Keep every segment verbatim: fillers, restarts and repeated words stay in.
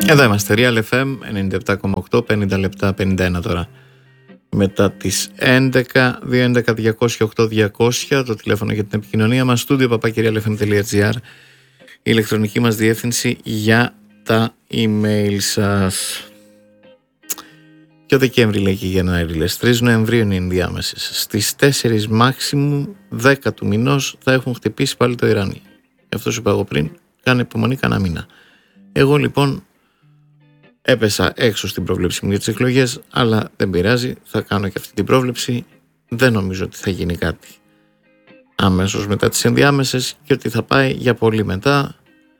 Εδώ είμαστε, Real εφ εμ ενενήντα επτά κόμμα οκτώ, πενήντα λεπτά, πενήντα ένα τώρα. Μετά τις έντεκα, δύο έντεκα διακόσια οκτώ διακόσια, το τηλέφωνο για την επικοινωνία μας, στούντιο παπάκι real f m τελεία g r, η ηλεκτρονική μας διεύθυνση για τα email σας. Και ο Δεκέμβρη λέει και για Γενάρη, τρεις Νοεμβρίου είναι οι ενδιάμεσες. Στις τέσσερις μάξιμου δέκα του μηνός θα έχουν χτυπήσει πάλι το Ιράν. Γι' αυτό σου είπα εγώ πριν, κάνε υπομονή κανένα μήνα. Εγώ λοιπόν έπεσα έξω στην πρόβλεψη μου για τις εκλογές, αλλά δεν πειράζει, θα κάνω και αυτή την πρόβλεψη. Δεν νομίζω ότι θα γίνει κάτι αμέσως μετά τις ενδιάμεσες και ότι θα πάει για πολύ μετά.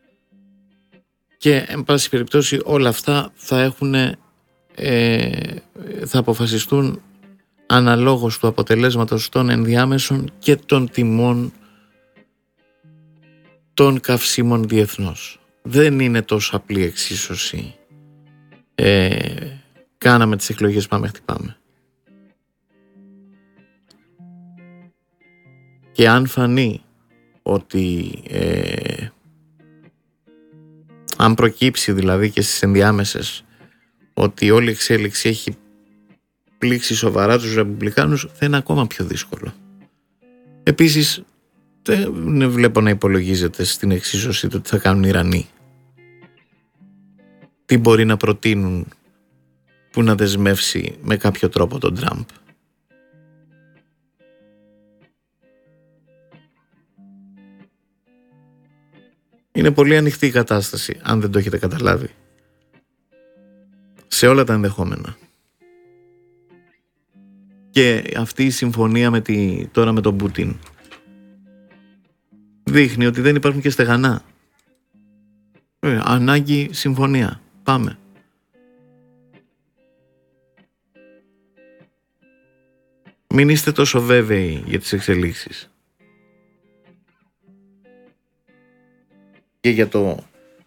Και εν πάση περιπτώσει όλα αυτά θα έχουν, ε, θα αποφασιστούν αναλόγως του αποτελέσματος των ενδιάμεσων και των τιμών των καυσίμων διεθνώς. Δεν είναι τόσο απλή εξίσωση. Ε, κάναμε τις εκλογές, πάμε χτυπάμε. Και αν φανεί ότι ε, αν προκύψει δηλαδή και στις ενδιάμεσες ότι όλη η εξέλιξη έχει πλήξει σοβαρά τους ρεπουμπλικάνους, θα είναι ακόμα πιο δύσκολο. Επίσης δεν βλέπω να υπολογίζεται στην εξίσωση το τι θα κάνουν οι Ιρανοί. Τι μπορεί να προτείνουν που να δεσμεύσει με κάποιο τρόπο τον Τραμπ. Είναι πολύ ανοιχτή η κατάσταση, αν δεν το έχετε καταλάβει, σε όλα τα ενδεχόμενα. Και αυτή η συμφωνία με τη, τώρα με τον Πούτιν δείχνει ότι δεν υπάρχουν και στεγανά. Ε, ανάγκη συμφωνία. Πάμε. Μην είστε τόσο βέβαιοι για τις εξελίξεις. Και για το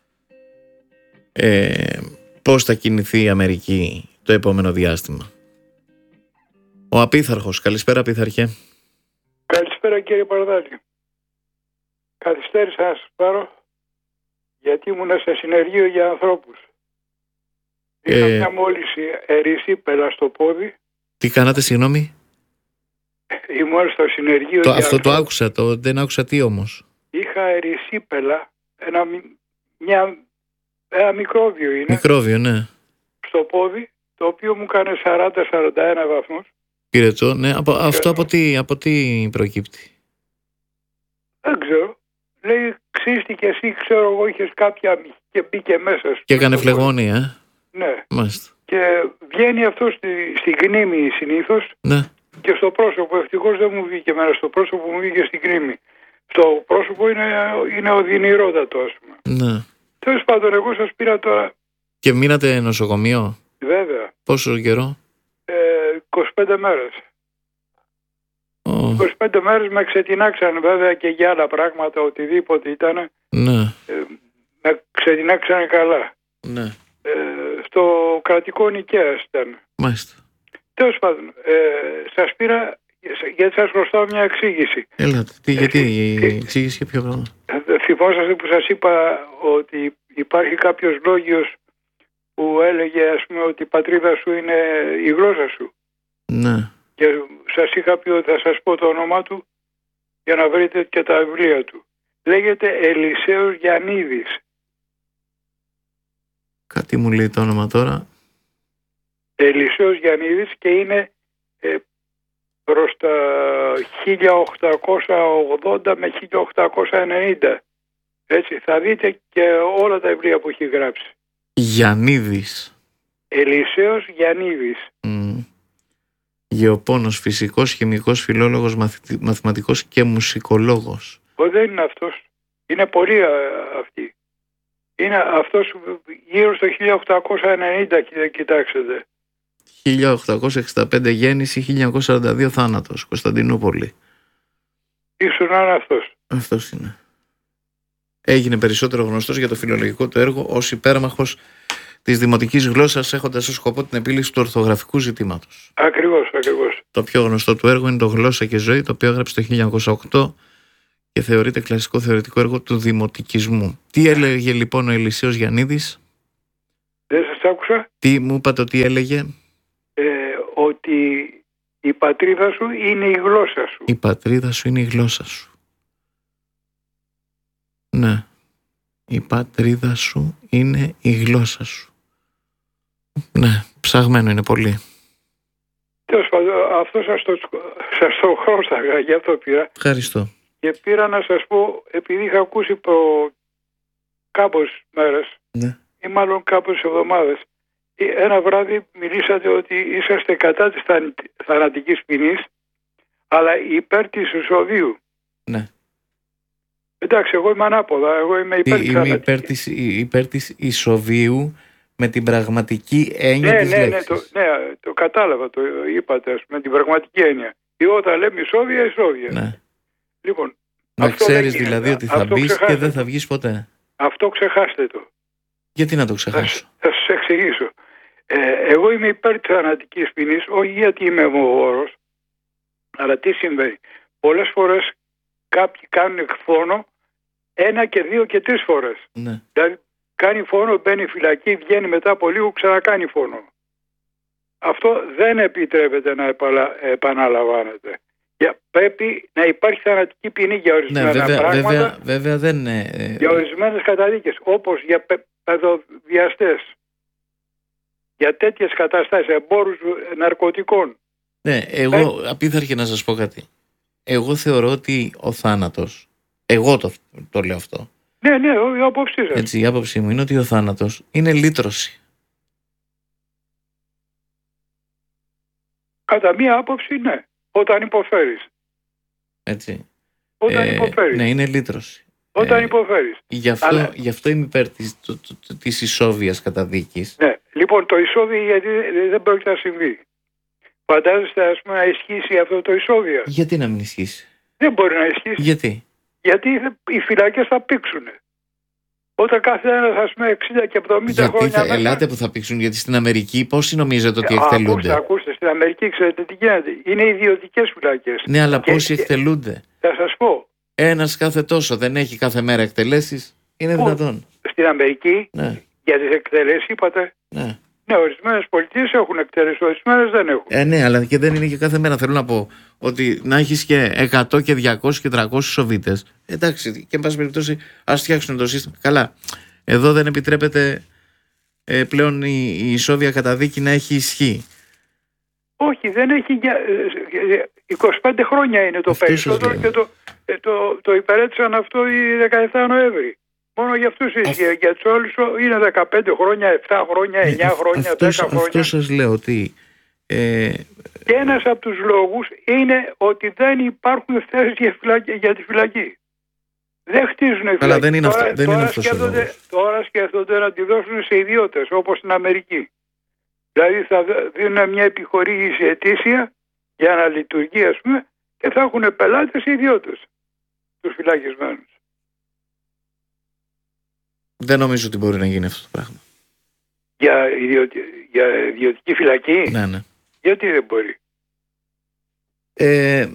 ε, πώς θα κινηθεί η Αμερική το επόμενο διάστημα. Ο Απίθαρχος. Καλησπέρα, Απίθαρχε. Καλησπέρα, κύριε Παρδάλη. Καθυστέρησα να σας πάρω γιατί ήμουν σε συνεργείο για ανθρώπους. Είχα ε... μια μόλυνση ερυσίπελα στο πόδι. Τι κάνατε, συγγνώμη? Ήμουν στο συνεργείο το, για Αυτό ανθρώπους. το άκουσα, το, δεν άκουσα τι όμως. Είχα ερυσίπελα, ένα, μια, ένα μικρόβιο είναι. Μικρόβιο, ναι. Στο πόδι, το οποίο μου κάνει σαράντα με σαράντα ένα βαθμούς. Κύριε Τσό, ναι, από, αυτό από τι, από τι προκύπτει? Δεν ξέρω. Λέει, ξύστηκε εσύ, ξέρω εγώ, είχες κάποια και μπήκε μέσα. Και έκανε φλεγόνια, ε. Ναι. Μάλιστα. Και βγαίνει αυτό στη, στην κνήμη συνήθως. Ναι. Και στο πρόσωπο, ευτυχώς δεν μου βγήκε εμένα στο πρόσωπο, μου βγήκε στην κρίμη. Στο πρόσωπο είναι, είναι οδυνηρότατο, ας πούμε. Ναι. Τέλος πάντων, εγώ σας πήρα τώρα. Και μείνατε νοσοκομείο? Βέβαια. Πόσο καιρό? Ε, είκοσι πέντε μέρες. Oh. είκοσι πέντε μέρες με ξετινάξαν βέβαια και για άλλα πράγματα, οτιδήποτε ήταν. Ναι. Ε, με ξετινάξαν καλά. Ναι. Ε, στο κρατικό νοικέας ήταν. Μάλιστα. Τέλος πάντων, ε, σας πήρα γιατί σας χρωστάω μια εξήγηση. Έλατε, τι, γιατί η εξήγηση για ποιο πράγμα? Θυμόσαστε που σας είπα ότι υπάρχει κάποιος λόγιος που έλεγε, ας πούμε, ότι η πατρίδα σου είναι η γλώσσα σου. Ναι. Και σας είχα πει ότι θα σας πω το όνομά του για να βρείτε και τα βιβλία του. Λέγεται Ελισέος Γιαννίδης. Κάτι μου λέει το όνομα τώρα. Ελισέος Γιαννίδης και είναι ε, προς τα χίλια οκτακόσια ογδόντα με χίλια οκτακόσια ενενήντα. Έτσι, θα δείτε και όλα τα βιβλία που έχει γράψει. Γιαννίδης. Ελισέος Γιαννίδης. Mm. Γεωπόνος, φυσικός, χημικός, φιλόλογος, μαθη... μαθηματικός και μουσικολόγος. Ο, δεν είναι αυτός. Είναι πολλοί α, αυτοί. Είναι αυτός γύρω στο χίλια οκτακόσια ενενήντα, κοιτάξτε. χίλια οκτακόσια εξήντα πέντε γέννηση, χίλια εννιακόσια σαράντα δύο θάνατος, Κωνσταντινούπολη. Ίσως να είναι αυτός. Αυτός είναι. Έγινε περισσότερο γνωστός για το φιλολογικό του έργο ως υπέρμαχος της δημοτικής γλώσσας, έχοντας ως σκοπό την επίλυση του ορθογραφικού ζητήματος. Ακριβώς, ακριβώς. Το πιο γνωστό του έργο είναι το «Γλώσσα και ζωή», το οποίο έγραψε το χίλια εννιακόσια οκτώ και θεωρείται κλασικό θεωρητικό έργο του δημοτικισμού. Τι έλεγε λοιπόν ο Ελισέος Γιαννίδης? Δεν σας άκουσα. Τι μου είπατε ότι έλεγε? Ε, ότι η πατρίδα σου είναι η γλώσσα σου. Η πατρίδα σου είναι η γλώσσα σου. Ναι. Η πατρίδα σου είναι η γλώσσα σου. Ναι, ψαγμένο είναι πολύ. Τέλος πάντων, αυτό σας το, σας το χρώσταγα, γι' αυτό πήρα. Ευχαριστώ. Και πήρα να σας πω, επειδή είχα ακούσει προ κάμπος μέρες, Ναι. ή μάλλον κάπως εβδομάδες, ένα βράδυ μιλήσατε ότι είσαστε κατά της θανατικής ποινής, αλλά υπέρ της ισοβίου. Ναι. Εντάξει, εγώ είμαι ανάποδα, εγώ είμαι υπέρ της Είμαι θανατικής. υπέρ της, υπέρ της ισοβίου με την πραγματική έννοια Ναι, της ναι, ναι, λέξης. το, ναι, το κατάλαβα, το είπατε, ας πούμε, την πραγματική έννοια. Ή όταν λέμε ισόβια, ισόβια. Ναι. Λοιπόν, Να αυτό δεν ξέρεις γίνεται. δηλαδή ότι θα Αυτό μπεις και ξεχάστε δεν το. θα βγεις ποτέ. Αυτό ξεχάστε το. Γιατί να το Θα, ξεχάσω? θα σας εξηγήσω. Ε, εγώ είμαι υπέρ της θανατικής ποινής, όχι γιατί είμαι αιμοβόρος, αλλά τι συμβαίνει. Πολλές φορές κάποιοι κάνουν φόνο ένα και δύο και τρεις φορές. Ναι. Δηλαδή κάνει φόνο, μπαίνει φυλακή, βγαίνει μετά από λίγο, ξανακάνει φόνο. Αυτό δεν επιτρέπεται να επαλα... επαναλαμβάνεται. Για, πρέπει να υπάρχει θανατική ποινή για ορισμένα Ναι, βέβαια, πράγματα, βέβαια, βέβαια δεν είναι. για ορισμένες καταδίκες, όπως για πε- παιδοβιαστές, για τέτοιες καταστάσεις, εμπόρους ναρκωτικών. Ναι, εγώ απίθαρχε να σας πω κάτι. Εγώ θεωρώ ότι ο θάνατος, εγώ το, το λέω αυτό, Ναι, ναι, η άποψή σας. έτσι, η άποψή μου είναι ότι ο θάνατος είναι λύτρωση. Κατά μία άποψη, ναι, όταν υποφέρεις. Έτσι. Όταν Ε, υποφέρεις. ναι, είναι λύτρωση. Όταν ε, υποφέρεις. Γι' αυτό, Αλλά- γι' αυτό είμαι υπέρ της, το- το- το- της ισόβιας καταδίκης. Ναι, λοιπόν, το ισόβιο γιατί δεν- δεν πρόκειται να συμβεί. Φαντάζεστε, ας πούμε, να ισχύσει αυτό το ισόβιο. Γιατί να μην ισχύσει? Δεν μπορεί να ισχύσει. Γιατί? Γιατί οι φυλακές θα πήξουν. Όταν κάθε ένας, ας πούμε, εξήντα και εβδομήντα Γιατί χρόνια θα, μέσα- ελάτε που θα πήξουν, γιατί στην Αμερική πόσοι νομίζετε ότι Α, εκτελούνται? Ακούστε, ακούστε, στην Αμερική ξέρετε τι γίνεται. Είναι ιδιωτικές φυλακές. Ναι, αλλά Και- πόσοι και- εκτελούνται? Θα σας πω, Ένας κάθε τόσο δεν έχει κάθε μέρα εκτελέσεις? Είναι Πού? δυνατόν? στην Αμερική Ναι, για τις εκτελέσεις είπατε, ναι. ναι, ορισμένες πολιτείες έχουν εκτελέσει, ορισμένες δεν έχουν. Ε, ναι, αλλά και δεν είναι και κάθε μέρα. Θέλω να πω ότι να έχει και εκατό και διακόσιους και τριακόσιους Σοβίτες. Εντάξει, και εν πάση περιπτώσει, ας φτιάξουν το σύστημα. Καλά. Εδώ δεν επιτρέπεται ε, πλέον η, η ισόβια καταδίκη να έχει ισχύ. Όχι, δεν έχει για... ε, είκοσι πέντε χρόνια είναι το Αυτό σας περισσότερο λέω. και το, ε, το, το υπερέτησαν αυτό οι δεκαεπτά Νοέμβρη. Μόνο για αυτούς ισχύει. Για τους όλους είναι δεκαπέντε χρόνια, επτά χρόνια, εννιά χρόνια, αυτό, δέκα χρόνια. αυτό σας λέω ότι. Ε, Και ένας από τους λόγους είναι ότι δεν υπάρχουν θέσεις για, φυλακή, για τη φυλακή. Δεν χτίζουν φυλακή. Καλά, δεν είναι, τώρα, αυτό, δεν τώρα είναι αυτός ο σκέφτονται- λόγος. Τώρα σκέφτονται να τη δώσουν σε ιδιώτες, όπως στην Αμερική. Δηλαδή θα δ- δίνουν μια επιχορήγηση ετήσια για να λειτουργεί, ας πούμε, και θα έχουν πελάτες ιδιώτες τους φυλακισμένους. Δεν νομίζω ότι μπορεί να γίνει αυτό το πράγμα. Για, ιδιωτη... για ιδιωτική φυλακή, Ναι, ναι. γιατί δεν μπορεί. Ε,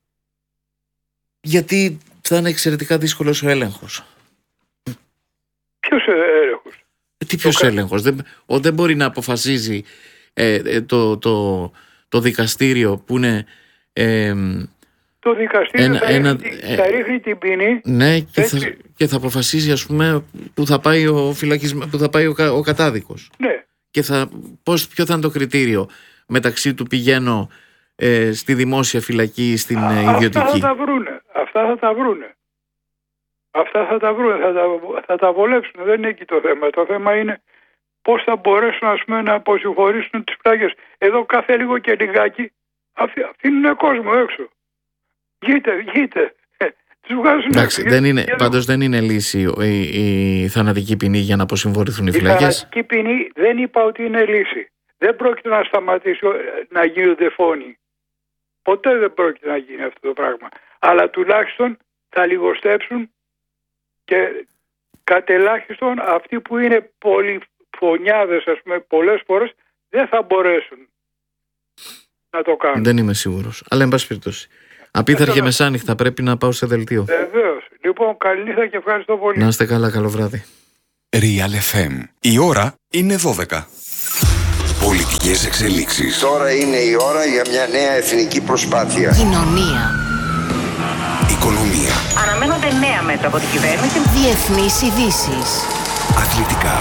γιατί θα είναι εξαιρετικά δύσκολος ο έλεγχος. Ποιος έλεγχος? Ε, Τι ποιος κα- έλεγχος? Δεν, ο, δεν μπορεί να αποφασίζει ε, ε, το, το, το δικαστήριο που είναι ε, Το δικαστήριο Ένα- θα, ένα- ρίχνει, ε, θα ρίχνει την ποινή. ναι, και θα, Έτσι. και θα αποφασίζει, ας πούμε, που θα πάει ο, φυλακισμέ, που θα πάει ο, κα- ο κατάδικος. Ναι. Και θα, πώς, ποιο θα είναι το κριτήριο μεταξύ του πηγαίνω ε, στη δημόσια φυλακή ή στην ε, Αυτά θα ιδιωτική? τα βρούνε. Αυτά θα τα βρούνε. Αυτά θα τα βρούνε. Θα τα, θα τα βολέψουν. Δεν είναι εκεί το θέμα. Το θέμα είναι πώς θα μπορέσουν, ας πούμε, να αποσυγχωρήσουν τις πλάγες. Εδώ κάθε λίγο και λιγάκι αφή- αφήνουν κόσμο έξω. Γείτε, γείτε. Ε, Τους βγάζουν Εντάξει, έξω. δεν είναι, Γιατί- πάντως δεν είναι λύση η, η θανατική ποινή για να αποσυμφορηθούν οι Η φυλακές. θανατική ποινή δεν είπα ότι είναι λύση. Δεν πρόκειται να σταματήσει ε, να γίνονται φόνοι. Ποτέ δεν πρόκειται να γίνει αυτό το πράγμα. Αλλά τουλάχιστον θα λιγοστέψουν και κατ' ελάχιστον αυτοί που είναι πολυφωνιάδες, ας πούμε, πολλές φορές δεν θα μπορέσουν να το κάνουν. Δεν είμαι σίγουρος. Αλλά εν πάση περιπτώσει. Απίθαρχε Αυτό- μεσάνυχτα, πρέπει να πάω σε δελτίο. Βεβαίως. Λοιπόν, καλή νύχτα και ευχαριστώ πολύ. Να είστε καλά, καλό βράδυ. Real εφ εμ. Η ώρα είναι δώδεκα. Πολιτικές εξελίξεις. Τώρα είναι η ώρα για μια νέα εθνική προσπάθεια. Κοινωνία. Οικονομία. Αναμένονται νέα μέτρα από την κυβέρνηση. Διεθνείς ειδήσεις. Αθλητικά.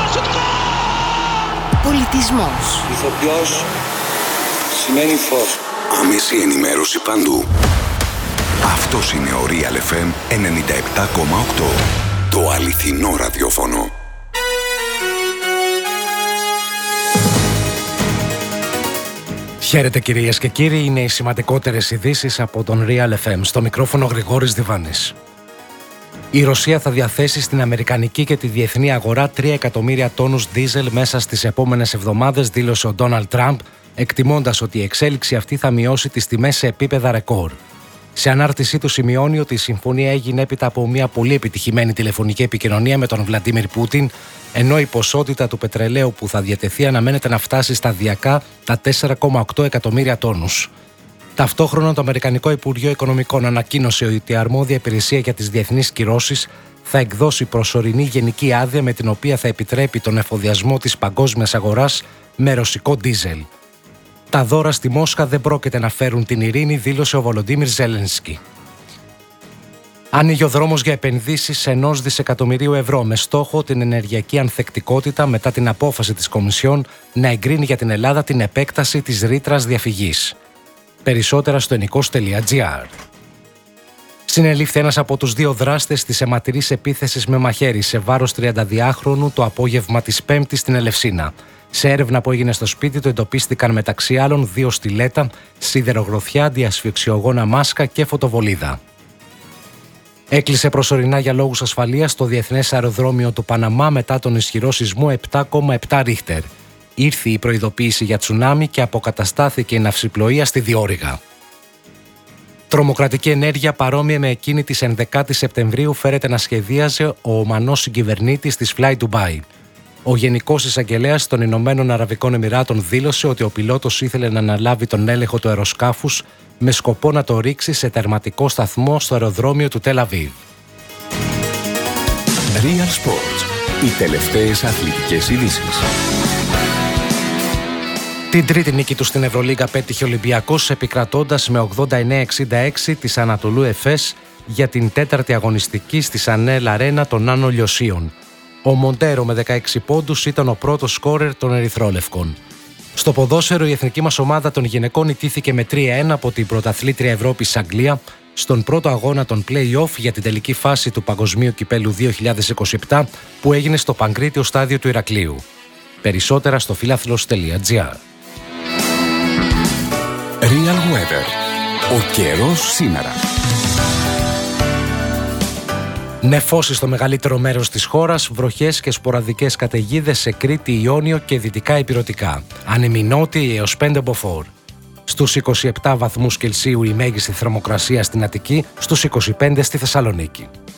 Πολιτισμός. Ηθοποιός σημαίνει φως. Άμεση ενημέρωση παντού. Αυτός είναι ο Real εφ εμ ενενήντα επτά κόμμα οκτώ. Το αληθινό ραδιόφωνο. Χαίρετε κυρίες και κύριοι, είναι οι σημαντικότερες ειδήσεις από τον Real εφ εμ. Στο μικρόφωνο Γρηγόρης Διβάνης. Η Ρωσία θα διαθέσει στην αμερικανική και τη διεθνή αγορά τρία εκατομμύρια τόνους ντίζελ μέσα στις επόμενες εβδομάδες, δήλωσε ο Ντόναλντ Τραμπ, εκτιμώντας ότι η εξέλιξη αυτή θα μειώσει τις τιμές σε επίπεδα ρεκόρ. Σε ανάρτησή του σημειώνει ότι η συμφωνία έγινε έπειτα από μια πολύ επιτυχημένη τηλεφωνική επικοινωνία με τον Βλαντίμιρ Πούτιν, ενώ η ποσότητα του πετρελαίου που θα διατεθεί αναμένεται να φτάσει σταδιακά τα τέσσερα κόμμα οκτώ εκατομμύρια τόνους. Ταυτόχρονα, το Αμερικανικό Υπουργείο Οικονομικών ανακοίνωσε ότι η αρμόδια υπηρεσία για τις διεθνείς κυρώσεις θα εκδώσει προσωρινή γενική άδεια με την οποία θα επιτρέπει τον εφοδιασμό της παγκόσμιας αγοράς με ρωσικό ντίζελ. Τα δώρα στη Μόσχα δεν πρόκειται να φέρουν την ειρήνη, δήλωσε ο Βολοντίμιρ Ζέλενσκι. Άνοιγε ο δρόμος για επενδύσεις ενός δισεκατομμυρίου ευρώ με στόχο την ενεργειακή ανθεκτικότητα μετά την απόφαση της Κομισιόν να εγκρίνει για την Ελλάδα την επέκταση της ρήτρας διαφυγής. Περισσότερα στο ενικός τελεία τζι άρ. Συνελήφθη ένας από τους δύο δράστες της αιματηρής επίθεσης με μαχαίρι σε βάρος τριανταδυάχρονου το απόγευμα της Πέμπτης στην Ελευσίνα. Σε έρευνα που έγινε στο σπίτι του εντοπίστηκαν μεταξύ άλλων δύο στιλέτα, σιδερογροθιά, διασφυξιογόνα μάσκα και φωτοβολίδα. Έκλεισε προσωρινά για λόγους ασφαλείας το διεθνές αεροδρόμιο του Παναμά μετά τον ισχυρό σεισμό επτά κόμμα επτά ρίχτερ. Ήρθε η προειδοποίηση για τσουνάμι και αποκαταστάθηκε η ναυσιπλοεία στη Διόρυγα. Τρομοκρατική ενέργεια παρόμοια με εκείνη της ενδεκάτης Σεπτεμβρίου φέρεται να σχεδίαζε ο Ομανός συγκυβερνήτης της Fly Dubai. Ο Γενικός Εισαγγελέας των Ηνωμένων Αραβικών Εμιράτων δήλωσε ότι ο πιλότος ήθελε να αναλάβει τον έλεγχο του αεροσκάφους με σκοπό να το ρίξει σε τερματικό σταθμό στο αεροδρόμιο του Τελ Αβίβ. Real Sports. Οι τελευταίες αθλητικές ειδήσεις. Την τρίτη νίκη του στην Ευρωλίγκα πέτυχε ο Ολυμπιακός επικρατώντας με ογδόντα εννέα εξήντα έξι της Ανατολού Εφές για την τέταρτη αγωνιστική στη Σανέλ Αρένα των Άνω Λιωσίων. Ο Μοντέρο με δεκαέξι πόντους ήταν ο πρώτος σκόρερ των Ερυθρόλευκων. Στο ποδόσφαιρο η εθνική μας ομάδα των γυναικών ιτήθηκε με τρία ένα από την πρωταθλήτρια Ευρώπης Αγγλία στον πρώτο αγώνα των play-off για την τελική φάση του Παγκοσμίου Κυπέλλου δύο χιλιάδες είκοσι επτά που έγινε στο Παγκρίτιο στάδιο του Ηρακλείου. Περισσότερα στο φίλαθλος τελεία τζι άρ. Real Weather. Ο καιρός σήμερα. Νεφώσεις στο μεγαλύτερο μέρος της χώρας, βροχές και σποραδικές καταιγίδες σε Κρήτη, Ιόνιο και δυτικά ηπειρωτικά. Άνεμοι νότιοι έως πέντε μποφόρ. Στους είκοσι επτά βαθμούς Κελσίου η μέγιστη θερμοκρασία στην Αττική, στους είκοσι πέντε στη Θεσσαλονίκη.